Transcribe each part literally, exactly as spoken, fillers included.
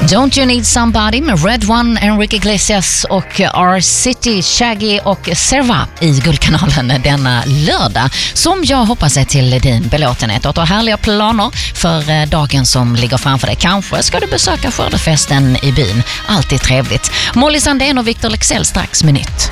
Don't You Need Somebody med Red One, Enrique Iglesias och Our City, Shaggy och Serva i Guldkanalen denna lördag, som jag hoppas är till din belåtenhet och härliga planer för dagen som ligger framför dig. Kanske ska du besöka skördefesten i byn. Alltid trevligt. Molly Sandén och Victor Lexell strax med nytt.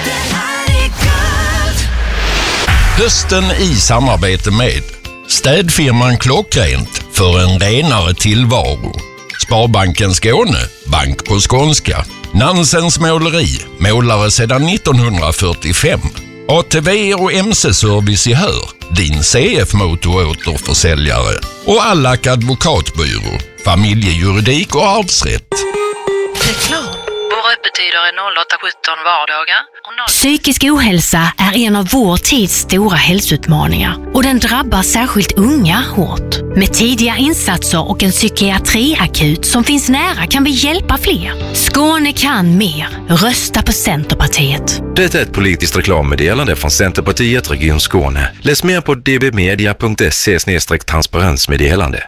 Hösten i samarbete med städfirman Klockrent för en renare tillvaro. Sparbanken Skåne, bank på skånska. Nansens måleri, målare sedan nittonhundrafyrtiofem. A T V och M C-service i Hör, din C F-motor-återförsäljare. Och Allack advokatbyrå, familjejuridik och arvsrätt. Reklam. Våra öppettider är noll åtta sjutton vardagar. Och noll... Psykisk ohälsa är en av vår tids stora hälsoutmaningar och den drabbar särskilt unga hårt. Med tidiga insatser och en psykiatriakut som finns nära kan vi hjälpa fler. Skåne kan mer. Rösta på Centerpartiet. Det är ett politiskt reklammeddelande från Centerpartiet Region Skåne. Läs mer på d b media punkt se slash transparensmeddelande.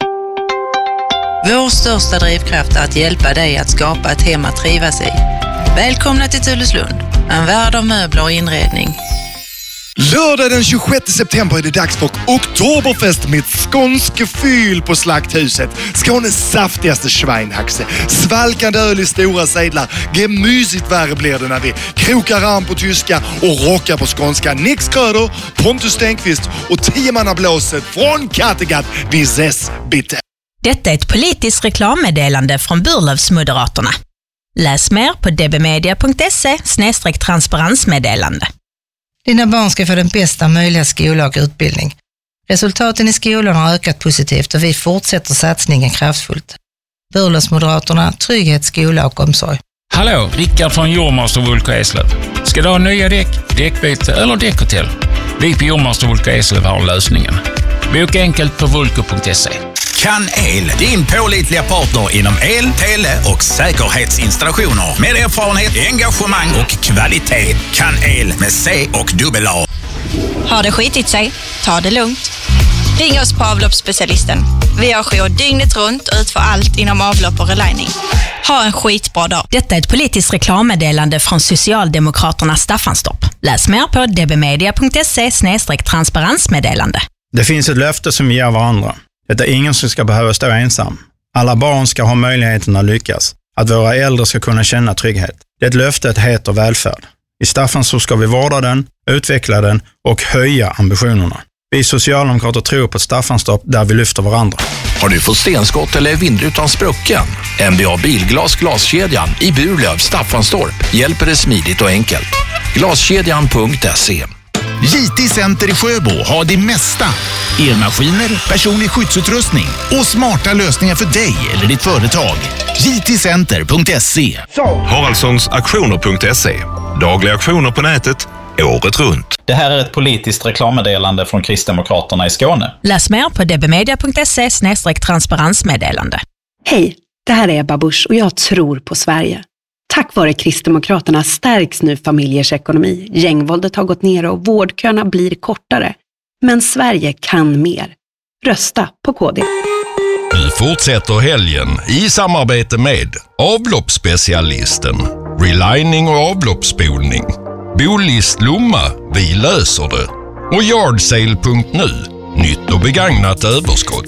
Vår största drivkraft är att hjälpa dig att skapa ett hem att trivas i. Välkomna till Tuleslund, en värld av möbler och inredning. Lördag den tjugosjätte september är det dags för Oktoberfest med ett skånske fyll på Slakthuset. Skånes saftigaste schweinhaxe. Svalkande öl i stora sedlar. Gemysigt värre blir det när vi krokar arm på tyska och rockar på skånska. Nix Kröder, Pontus Stenqvist och tiomannablåset från Kattegatt. Vi ses bitte. Detta är ett politiskt reklammeddelande från Burlövsmoderaterna. Läs mer på d b media punkt se slash transparensmeddelande. Dina barn ska få den bästa möjliga skola och utbildning. Resultaten i skolan har ökat positivt och vi fortsätter satsningen kraftfullt. Burlövsmoderaterna, trygghet, skola och omsorg. Hallå, Rickard från Jormaster Vulko Eslöv. Ska du ha nya däck, däckbyte eller däckhotell? Vi på Jormaster Vulko Eslöv har lösningen. Boka enkelt på vulko punkt se. Kan El, din pålitliga partner inom el, tele och säkerhetsinstallationer. Med erfarenhet, engagemang och kvalitet. Kan El med C och dubbel A. Har det skitit sig? Ta det lugnt. Ring oss på avloppsspecialisten. Vi har jour dygnet runt och utför allt inom avlopp och relining. Ha en skitbra dag. Detta är ett politiskt reklammeddelande från Socialdemokraterna Staffanstorp. Läs mer på d b media punkt se slash transparensmeddelande. Det finns ett löfte som vi ger varandra. Det är ingen som ska behöva stå ensam. Alla barn ska ha möjligheten att lyckas. Att våra äldre ska kunna känna trygghet. Det löftet heter välfärd. I Staffanstorp ska vi vårda den, utveckla den och höja ambitionerna. Vi socialdemokrater tror på Staffanstorp där vi lyfter varandra. Har du fått stenskott eller vindrutan sprucken? M B A Bilglas glaskedjan i Burlöv Staffanstorp hjälper det smidigt och enkelt. Glaskedjan punkt se. J T Center i Sjöbo har det mesta. Elmaskiner, personlig skyddsutrustning och smarta lösningar för dig eller ditt företag. J T center punkt se. Haraldssons auktioner punkt se. Dagliga auktioner på nätet, året runt. Det här är ett politiskt reklammeddelande från Kristdemokraterna i Skåne. Läs mer på d b media punkt se slash transparensmeddelande. Hej, det här är Ebba Busch och jag tror på Sverige. Tack vare Kristdemokraterna stärks nu familjers ekonomi. Gängvåldet har gått ner och vårdköerna blir kortare. Men Sverige kan mer. Rösta på K D. Vi fortsätter helgen i samarbete med avloppsspecialisten, relining och avloppsspolning, Bolist Lomma, vi löser det, och yardsale punkt nu, nytt och begagnat överskott.